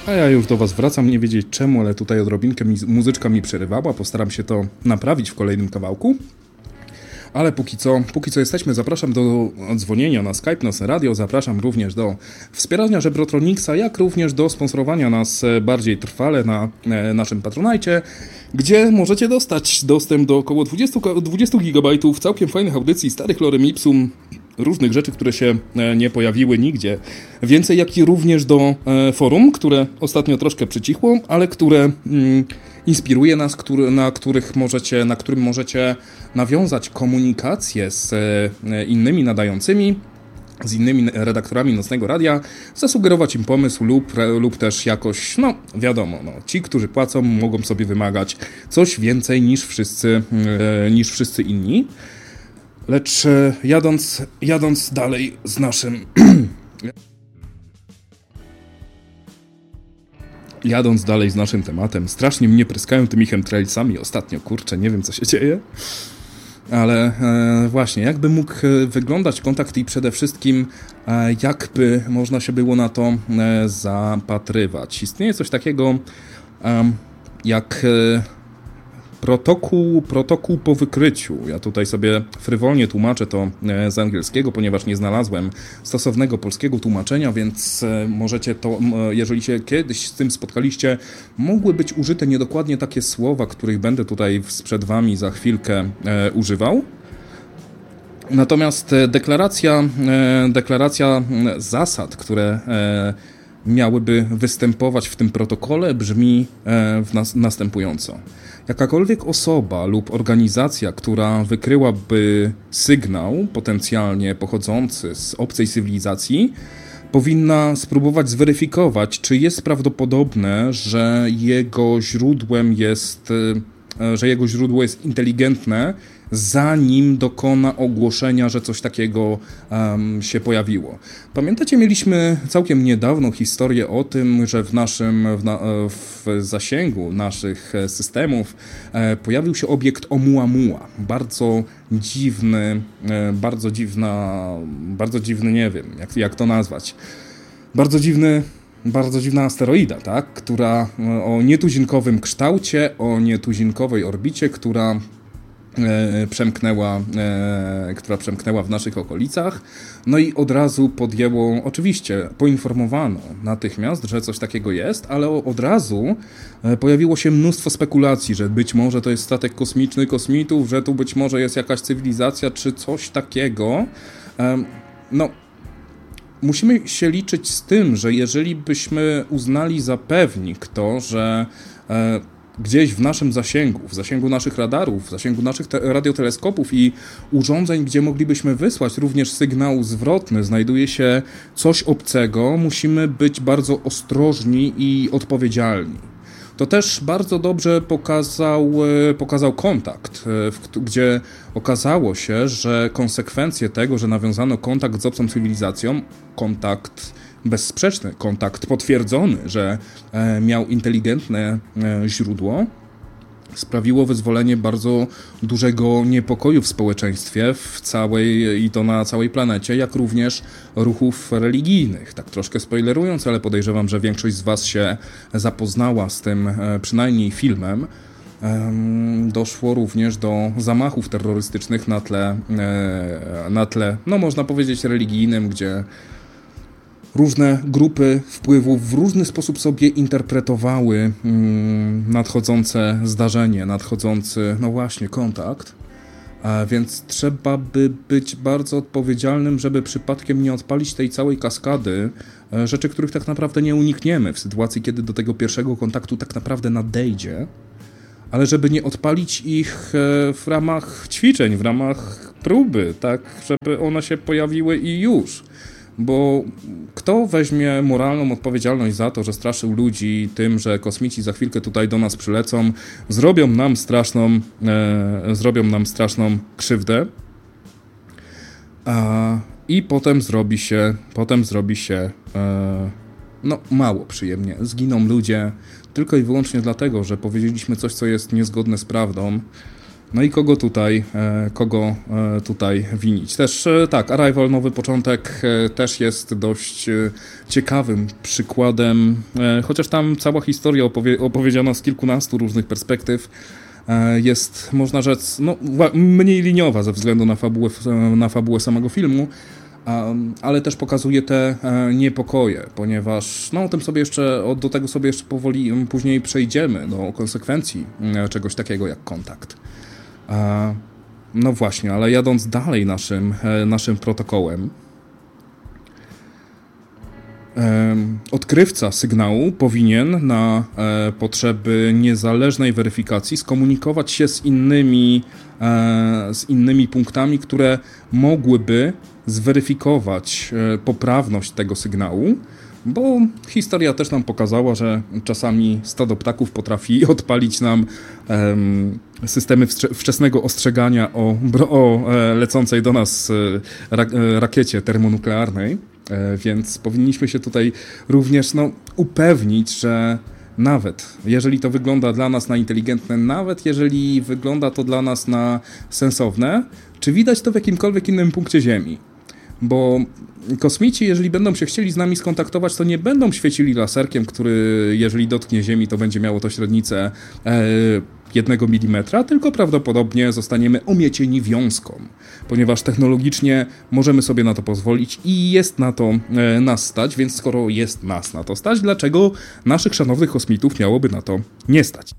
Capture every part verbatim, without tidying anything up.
A ja już do was wracam, nie wiedzieć czemu, ale tutaj odrobinkę mi, muzyczka mi przerywała. Postaram się to naprawić w kolejnym kawałku. Ale póki co, póki co jesteśmy, zapraszam do dzwonienia na Skype, na radio, zapraszam również do wspierania Żebrotroniksa, jak również do sponsorowania nas bardziej trwale na e, naszym Patronajcie, gdzie możecie dostać dostęp do około dwadzieścia gigabajtów całkiem fajnych audycji, starych lorem ipsum, różnych rzeczy, które się e, nie pojawiły nigdzie. Więcej jak i również do e, forum, które ostatnio troszkę przycichło, ale które mm, inspiruje nas, który, na, których możecie, na którym możecie nawiązać komunikację z e, innymi nadającymi, z innymi redaktorami Nocnego Radia, zasugerować im pomysł lub, lub też jakoś, no wiadomo, no, ci, którzy płacą, mogą sobie wymagać coś więcej niż wszyscy, e, niż wszyscy inni. Lecz e, jadąc, jadąc dalej z naszym... Jadąc dalej z naszym tematem, strasznie mnie pryskają tymi chemtrailsami ostatnio, kurczę, nie wiem co się dzieje. Ale e, właśnie, jakby mógł wyglądać kontakt i przede wszystkim e, jakby można się było na to e, zapatrywać. Istnieje coś takiego e, jak e, protokół, protokół po wykryciu. Ja tutaj sobie frywolnie tłumaczę to e, z angielskiego, ponieważ nie znalazłem stosownego polskiego tłumaczenia, więc e, możecie to, e, jeżeli się kiedyś z tym spotkaliście, mogły być użyte niedokładnie takie słowa, których będę tutaj przed wami za chwilkę e, używał. Natomiast deklaracja, e, deklaracja zasad, które e, miałyby występować w tym protokole, brzmi e, w nas, następująco. Jakakolwiek osoba lub organizacja, która wykryłaby sygnał potencjalnie pochodzący z obcej cywilizacji, powinna spróbować zweryfikować, czy jest prawdopodobne, że jego źródłem jest, że jego źródło jest inteligentne, zanim dokona ogłoszenia, że coś takiego um, się pojawiło. Pamiętacie, mieliśmy całkiem niedawno historię o tym, że w naszym w, na, w zasięgu naszych systemów e, pojawił się obiekt Oumuamua. Bardzo dziwny, e, bardzo dziwna, bardzo dziwny, nie wiem, jak, jak to nazwać. Bardzo dziwny Bardzo dziwna asteroida, tak? Która o nietuzinkowym kształcie, o nietuzinkowej orbicie, która e, przemknęła, e, która przemknęła w naszych okolicach. No i od razu podjęło, oczywiście poinformowano natychmiast, że coś takiego jest, ale od razu pojawiło się mnóstwo spekulacji, że być może to jest statek kosmiczny kosmitów, że tu być może jest jakaś cywilizacja, czy coś takiego. E, no... Musimy się liczyć z tym, że jeżeli byśmy uznali za pewnik to, że e, gdzieś w naszym zasięgu, w zasięgu naszych radarów, w zasięgu naszych te- radioteleskopów i urządzeń, gdzie moglibyśmy wysłać również sygnał zwrotny, znajduje się coś obcego, musimy być bardzo ostrożni i odpowiedzialni. To też bardzo dobrze pokazał, pokazał kontakt, w, gdzie okazało się, że konsekwencje tego, że nawiązano kontakt z obcą cywilizacją, kontakt bezsprzeczny, kontakt potwierdzony, że e, miał inteligentne e, źródło, sprawiło wyzwolenie bardzo dużego niepokoju w społeczeństwie w całej, i to na całej planecie, jak również ruchów religijnych. Tak troszkę spoilerując, ale podejrzewam, że większość z was się zapoznała z tym przynajmniej filmem. Doszło również do zamachów terrorystycznych na tle, na tle, no można powiedzieć religijnym, gdzie różne grupy wpływów w różny sposób sobie interpretowały mm, nadchodzące zdarzenie, nadchodzący, no właśnie, kontakt. A więc trzeba by być bardzo odpowiedzialnym, żeby przypadkiem nie odpalić tej całej kaskady e, rzeczy, których tak naprawdę nie unikniemy w sytuacji, kiedy do tego pierwszego kontaktu tak naprawdę nadejdzie, ale żeby nie odpalić ich e, w ramach ćwiczeń, w ramach próby, tak, żeby one się pojawiły i już. Bo kto weźmie moralną odpowiedzialność za to, że straszył ludzi tym, że kosmici za chwilkę tutaj do nas przylecą, zrobią nam straszną, e, zrobią nam straszną krzywdę, a, i potem zrobi się, potem zrobi się e, no mało przyjemnie. Zginą ludzie tylko i wyłącznie dlatego, że powiedzieliśmy coś, co jest niezgodne z prawdą. No i kogo tutaj, kogo tutaj winić? Też tak, Arrival, Nowy Początek też jest dość ciekawym przykładem, chociaż tam cała historia opowie- opowiedziana z kilkunastu różnych perspektyw jest, można rzec, no, mniej liniowa ze względu na fabułę, na fabułę samego filmu, ale też pokazuje te niepokoje, ponieważ no, o tym sobie jeszcze, do tego sobie jeszcze powoli później przejdziemy, do konsekwencji czegoś takiego jak kontakt. No właśnie, ale jadąc dalej naszym, naszym protokołem, odkrywca sygnału powinien na potrzeby niezależnej weryfikacji skomunikować się z innymi, z innymi punktami, które mogłyby zweryfikować poprawność tego sygnału, bo historia też nam pokazała, że czasami stado ptaków potrafi odpalić nam um, systemy wczesnego ostrzegania o, o lecącej do nas rak rakiecie termonuklearnej, więc powinniśmy się tutaj również no, upewnić, że nawet jeżeli to wygląda dla nas na inteligentne, nawet jeżeli wygląda to dla nas na sensowne, czy widać to w jakimkolwiek innym punkcie Ziemi. Bo kosmici, jeżeli będą się chcieli z nami skontaktować, to nie będą świecili laserkiem, który jeżeli dotknie Ziemi, to będzie miało to średnicę e, jednego milimetra, tylko prawdopodobnie zostaniemy omiecieni wiązką, ponieważ technologicznie możemy sobie na to pozwolić i jest na to e, nas stać, więc skoro jest nas na to stać, dlaczego naszych szanownych kosmitów miałoby na to nie stać?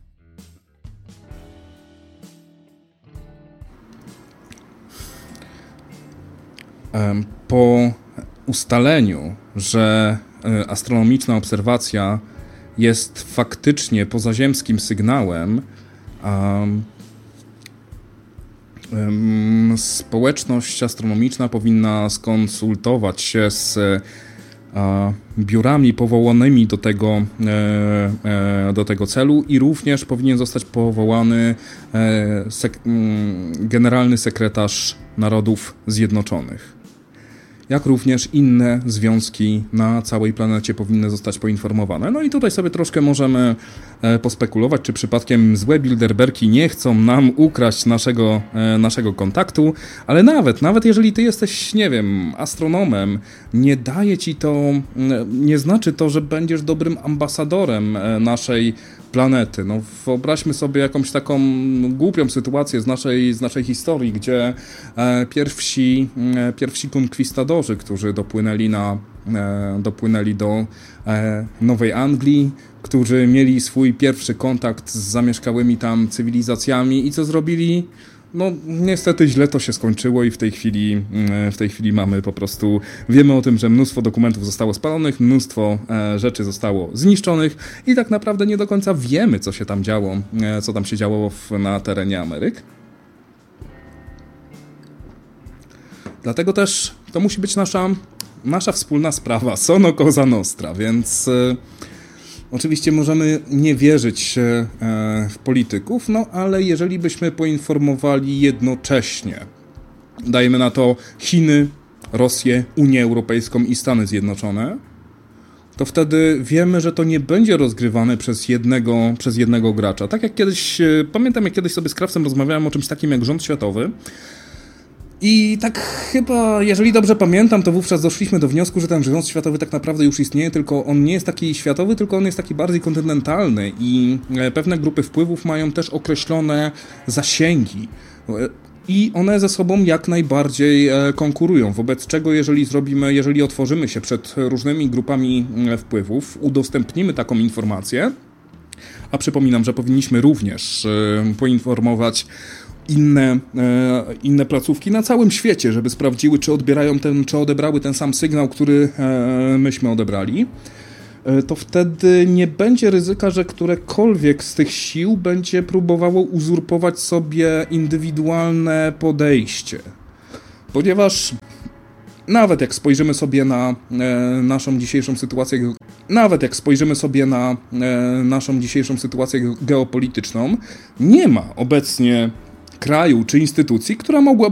Po ustaleniu, że astronomiczna obserwacja jest faktycznie pozaziemskim sygnałem, um, um, społeczność astronomiczna powinna skonsultować się z a, biurami powołanymi do tego, e, e, do tego celu i również powinien zostać powołany e, sek- generalny sekretarz Narodów Zjednoczonych. Jak również inne związki na całej planecie powinny zostać poinformowane. No i tutaj sobie troszkę możemy e, pospekulować, czy przypadkiem złe Bilderbergi nie chcą nam ukraść naszego, e, naszego kontaktu, ale nawet, nawet jeżeli ty jesteś, nie wiem, astronomem, nie daje ci to, e, nie znaczy to, że będziesz dobrym ambasadorem e, naszej planety. No wyobraźmy sobie jakąś taką głupią sytuację z naszej, z naszej historii, gdzie e, pierwsi, e, pierwsi konkwistadorzy, którzy dopłynęli, na, e, dopłynęli do e, Nowej Anglii, którzy mieli swój pierwszy kontakt z zamieszkałymi tam cywilizacjami i co zrobili? No niestety źle to się skończyło i w tej chwili w tej chwili mamy po prostu, wiemy o tym, że mnóstwo dokumentów zostało spalonych, mnóstwo e, rzeczy zostało zniszczonych i tak naprawdę nie do końca wiemy, co się tam działo, e, co tam się działo w, na terenie Ameryk. Dlatego też to musi być nasza, nasza wspólna sprawa, sono cosa nostra, więc e, oczywiście możemy nie wierzyć e, w polityków, no ale jeżeli byśmy poinformowali jednocześnie, dajmy na to Chiny, Rosję, Unię Europejską i Stany Zjednoczone, to wtedy wiemy, że to nie będzie rozgrywane przez jednego, przez jednego gracza. Tak jak kiedyś, e, pamiętam jak kiedyś sobie z Krawcem rozmawiałem o czymś takim jak rząd światowy. I tak chyba, jeżeli dobrze pamiętam, to wówczas doszliśmy do wniosku, że ten rząd światowy tak naprawdę już istnieje, tylko on nie jest taki światowy, tylko on jest taki bardziej kontynentalny i pewne grupy wpływów mają też określone zasięgi. I one ze sobą jak najbardziej konkurują, wobec czego jeżeli zrobimy, jeżeli otworzymy się przed różnymi grupami wpływów, udostępnimy taką informację, a przypominam, że powinniśmy również poinformować Inne, e, inne placówki na całym świecie, żeby sprawdziły, czy odbierają ten, czy odebrały ten sam sygnał, który e, myśmy odebrali, e, to wtedy nie będzie ryzyka, że którekolwiek z tych sił będzie próbowało uzurpować sobie indywidualne podejście. Ponieważ nawet jak spojrzymy sobie na e, naszą dzisiejszą sytuację, nawet jak spojrzymy sobie na e, naszą dzisiejszą sytuację geopolityczną, nie ma obecnie kraju czy instytucji, która mogłaby